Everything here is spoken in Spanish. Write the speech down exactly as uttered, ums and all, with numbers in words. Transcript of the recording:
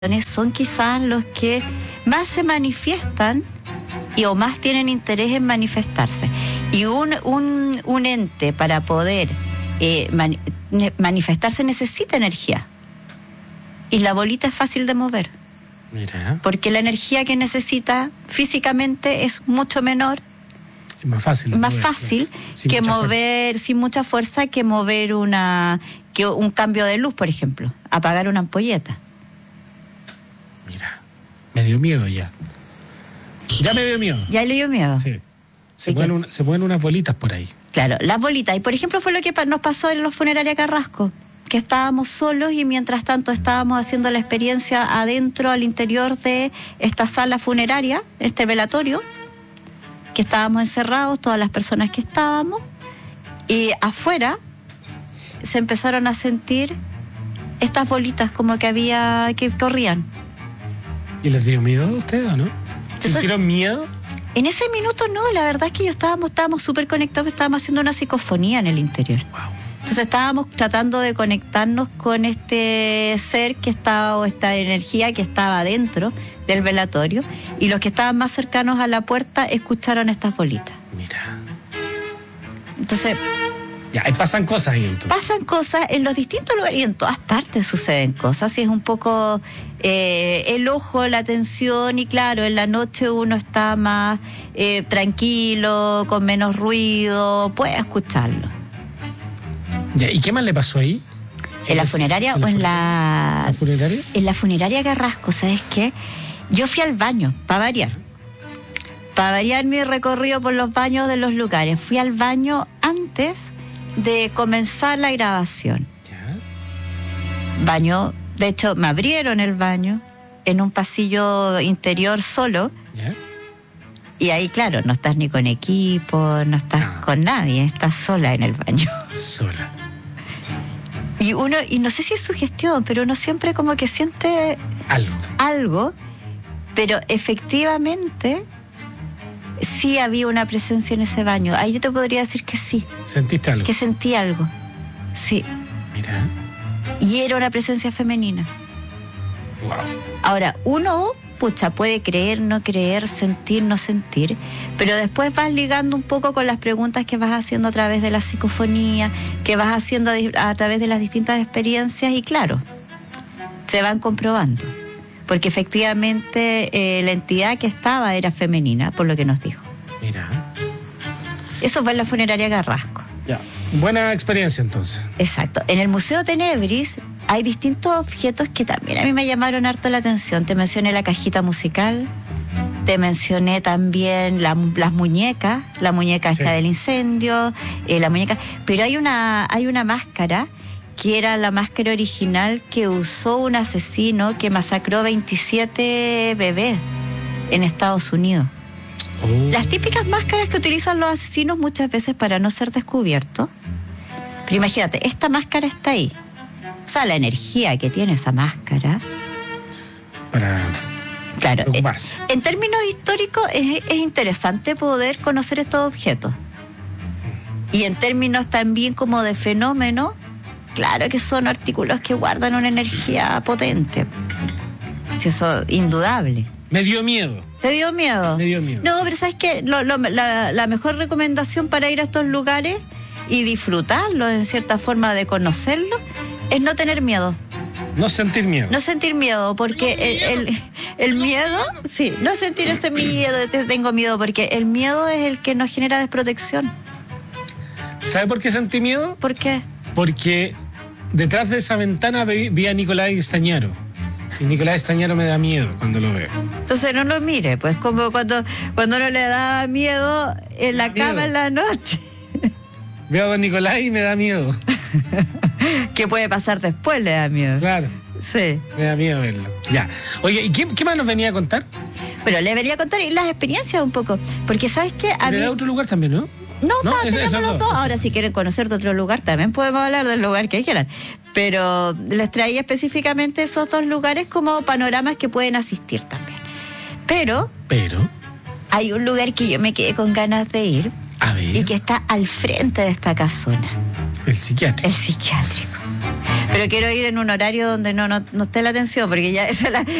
son quizás los que más se manifiestan y o más tienen interés en manifestarse. Y un, un, un ente para poder eh, mani- manifestarse necesita energía. Y la bolita es fácil de mover. Mira. Porque la energía que necesita físicamente es mucho menor. Es más fácil. Más mover, fácil sin que mover, fuerza. sin mucha fuerza, que mover una que un cambio de luz, por ejemplo. Apagar una ampolleta. Mira, me dio miedo ya. Ya me dio miedo. Ya le dio miedo. Sí. Se ¿Y ponen, qué? una, se ponen unas bolitas por ahí. Claro, las bolitas. Y por ejemplo fue lo que pa- nos pasó en los Funeraria Carrasco, que estábamos solos y mientras tanto estábamos haciendo la experiencia adentro, al interior de esta sala funeraria, este velatorio, que estábamos encerrados, todas las personas que estábamos, y afuera se empezaron a sentir estas bolitas como que había, que corrían. ¿Y les dio miedo a ustedes o no? Entonces- ¿Sintieron miedo? En ese minuto no, la verdad es que yo estábamos, estábamos súper conectados, estábamos haciendo una psicofonía en el interior. Wow. Entonces estábamos tratando de conectarnos con este ser que estaba, o esta energía que estaba dentro del velatorio, y los que estaban más cercanos a la puerta escucharon estas bolitas. Mira. Entonces Ya, ahí pasan cosas ahí entonces. pasan cosas en los distintos lugares y en todas partes suceden cosas, y es un poco eh, el ojo, la atención, y claro, en la noche uno está más eh, tranquilo, con menos ruido, puede escucharlo. Ya, ¿y qué más le pasó ahí? ¿En la ¿Es- funeraria es o en la...? ¿La funeraria? En la funeraria Carrasco, ¿sabes qué? Yo fui al baño, para variar. Para variar mi recorrido por los baños de los lugares. Fui al baño antes de comenzar la grabación. Ya. Baño, de hecho, me abrieron el baño en un pasillo interior solo. Ya. Y ahí, claro, no estás ni con equipo, no estás No. con nadie, estás sola en el baño. Sola. Y uno, y no sé si es sugestión, pero uno siempre como que siente Algo. algo, pero efectivamente sí había una presencia en ese baño. Ahí yo te podría decir que sí, ¿Sentiste algo? que sentí algo. Sí. Mira. Y era una presencia femenina. Wow. Ahora, uno, pucha, puede creer, no creer, sentir, no sentir, pero después vas ligando un poco con las preguntas que vas haciendo a través de la psicofonía, que vas haciendo a, di- a través de las distintas experiencias, y claro, se van comprobando. Porque efectivamente eh, la entidad que estaba era femenina, por lo que nos dijo. Mira. Eso fue en la funeraria Carrasco. Ya. Buena experiencia entonces. Exacto. En el Museo Tenebris hay distintos objetos que también a mí me llamaron harto la atención. Te mencioné la cajita musical, te mencioné también la- las muñecas, la muñeca esta Sí. del incendio, eh, la muñeca. Pero hay una, hay una máscara que era la máscara original que usó un asesino que masacró veintisiete bebés en Estados Unidos. Oh. Las típicas máscaras que utilizan los asesinos muchas veces para no ser descubiertos. Pero imagínate, esta máscara está ahí. O sea, la energía que tiene esa máscara. Para Claro, preocuparse. eh, en términos históricos es, es interesante poder conocer estos objetos. Y en términos también como de fenómeno, claro que son artículos que guardan una energía potente. Sí, eso indudable. Me dio miedo. ¿Te dio miedo? Me dio miedo. No, pero ¿sabes qué? Lo- lo- la, la mejor recomendación para ir a estos lugares y disfrutarlos, en cierta forma de conocerlos, es no tener miedo. No sentir miedo. No sentir miedo, porque el, el, el miedo, sí, no sentir ese miedo, de te tengo miedo, porque el miedo es el que nos genera desprotección. ¿Sabe por qué sentí miedo? ¿Por qué? Porque detrás de esa ventana vi, vi a Nicolás Estañaro. Y Nicolás Estañaro me da miedo cuando lo veo. Entonces no lo mire, pues como cuando, cuando uno le daba miedo en la Miedo. cama en la noche. Veo a don Nicolás y me da miedo. ¿Qué puede pasar después? Le da miedo. Claro, Sí. me da miedo verlo. Ya. Oye, ¿y qué, qué más nos venía a contar? Pero le venía a contar las experiencias un poco, porque ¿sabes qué? A Pero mí... era otro lugar también, ¿no? No, ¿No? está, Es- tenemos esos los dos. dos. Ahora, si quieren conocer de otro lugar, también podemos hablar del lugar que quieran. Pero les traía específicamente esos dos lugares como panoramas que pueden asistir también. Pero Pero, hay un lugar que yo me quedé con ganas de ir a ver, y que está al frente de esta casona, el psiquiatra. el psiquiátrico. Pero quiero ir en un horario donde no, no, no esté la atención, porque ya esa es la,